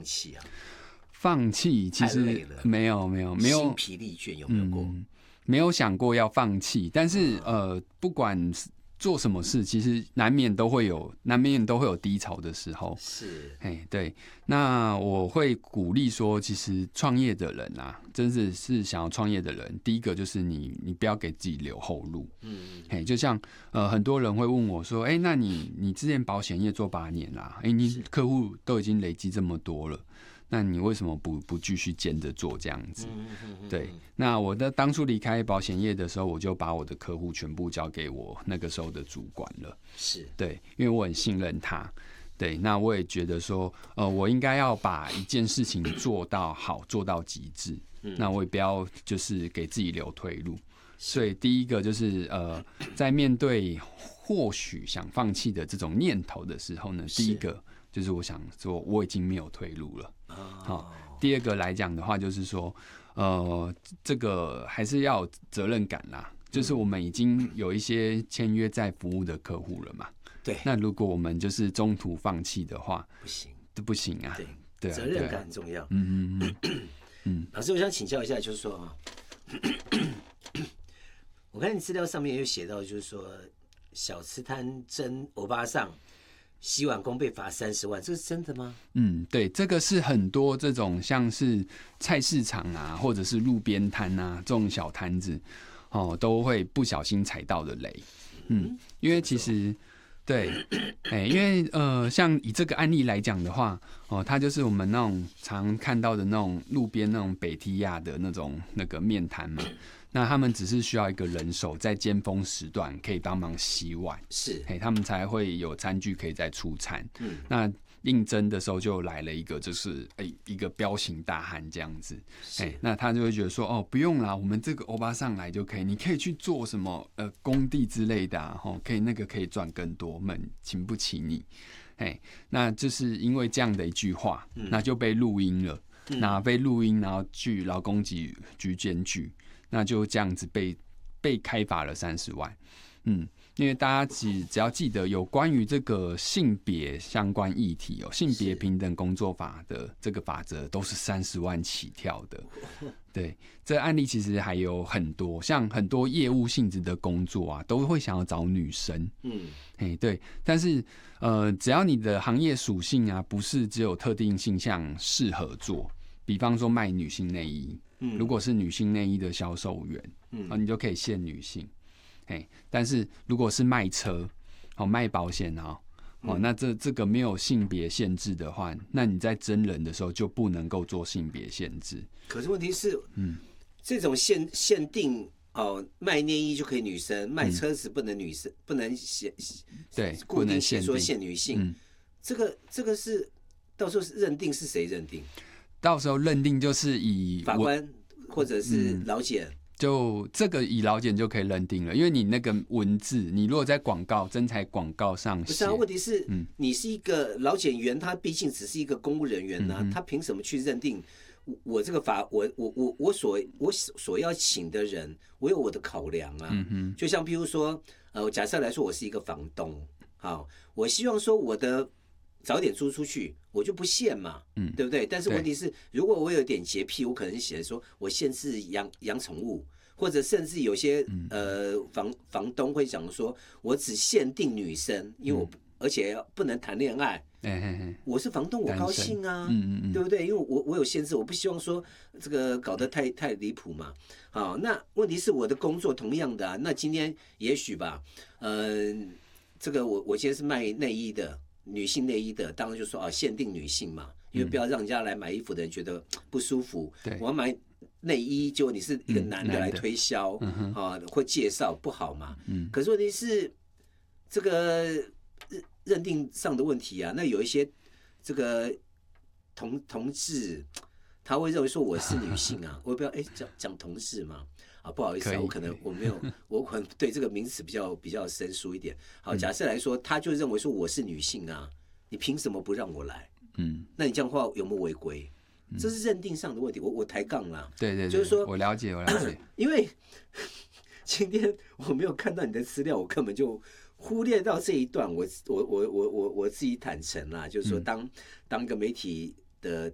弃啊？ 放弃其实没有心疲力倦有没有过？ 没有想过要放弃，但是不管做什么事，其实难免都会有低潮的时候。 是， 对。那我会鼓励说，其实创业的人啊，真的是想要创业的人，第一个就是你不要给自己留后路。就像很多人会问我说，那你之前保险业做8年啦，你客户都已经累积这么多了。那你为什么不继续兼着做这样子？对，那我当初离开保险业的时候，我就把我的客户全部交给我那个时候的主管了。 是， 对，因为我很信任他。对，那我也觉得说，我应该要把一件事情做到好，做到极致。那我也不要就是给自己留退路。所以第一个就是在面对或许想放弃的这种念头的时候呢，第一个就是我想说我已经没有退路了。第二个来讲的话，就是说，这个还是要有责任感啦。就是我们已经有一些签约在服务的客户了嘛。 对。 那如果我们就是中途放弃的话，不行啊。 对，责任感很重要。老师，我想请教一下，就是说我看你资料上面有写到，就是说小吃摊争欧巴桑。洗碗工被罚30万，这是真的吗？ 对，这个是很多这种像是菜市场啊，或者是路边摊啊这种小摊子，都会不小心踩到的雷。因为其实对，因为像以这个案例来讲的话，它就是我们那种常看到的那种路边那种北提亚的那个面摊嘛。那他们只是需要一个人手在尖峰时段可以帮忙洗碗， 是， 他们才会有餐具可以再出餐。那应征的时候就来了一个，就是一个彪形大汉这样子。那他就会觉得说，不用啦，我们这个欧巴上来就可以，你可以去做什么工地之类的啊，可以赚更多，我们请不起你。那就是因为这样的一句话，那就被录音了。那被录音，然后去劳工局检举。那就这样子被开罚了30万。因为大家只要记得有关于这个性别相关议题性别平等工作法的这个法则都是30万起跳的。对，这个案例其实还有很多，像很多业务性质的工作啊，都会想要找女生。对，但是只要你的行业属性啊，不是只有特定性向适合做，比方说卖女性内衣。如果是女性内衣的销售员，你就可以限女性。但是如果是卖车、卖保险那这个没有性别限制的话，那你在征人的时候就不能够做性别限制。 可是问题是，这种限定卖内衣就可以女生，卖车子不能女生，不能对， 固定写说限女性。这个是到时候认定是谁认定？ 到时候认定就是以法官或者是劳检， 就这个以劳检就可以认定了，因为你那个文字，你如果在征才广告上写， 不是啊？问题是，你是一个劳检员，他毕竟只是一个公务人员他凭什么去认定我这个我所要请的人，我有我的考量啊。就像譬如说，假设来说，我是一个房东，好，我希望说我的早点租出去，我就不限嘛，对不对？但是问题是，如果我有点洁癖，我可能写说我限制养宠物，或者甚至有些房东会讲说，我只限定女生，因为我而且不能谈恋爱。我是房东，我高兴啊，对不对？因为我有限制，我不希望说这个搞得太离谱嘛。好，那问题是我的工作同样的啊。那今天也许吧，这个我今天是卖内衣的。女性内衣的，当然就说限定女性嘛，因为不要让人家来买衣服的人觉得不舒服。我要买内衣，结果你是一个男的来推销，或介绍不好嘛。可是问题是这个认定上的问题啊。那有一些这个同志，他会认为说我是女性啊，我不要讲同志嘛。不好意思啊，我可能对这个名词比较生疏一点。好，假设来说，他就认为说我是女性啊，你凭什么不让我来？那你这样的话有没有违规？这是认定上的问题。我抬杠啦。对，就是说我了解。 因为今天我没有看到你的资料，我根本就忽略到这一段。我自己坦诚啦，就是说当一个媒体的